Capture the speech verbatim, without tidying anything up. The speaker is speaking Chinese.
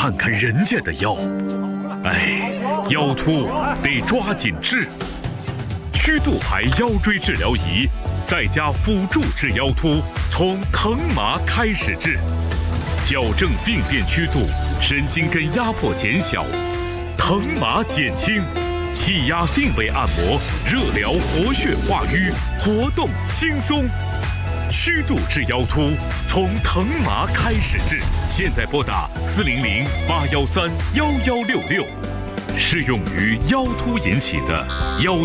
看看人家的腰，哎，腰突得抓紧治。曲度牌腰椎治疗仪，再加辅助治腰突，从疼麻开始治，矫正病变曲度，神经根压迫减小，疼麻减轻，气压定位按摩，热疗活血化瘀，活动轻松。曲度治腰突，从疼麻开始治。现在拨打四零零八幺三幺幺六六，适用于腰突引起的腰。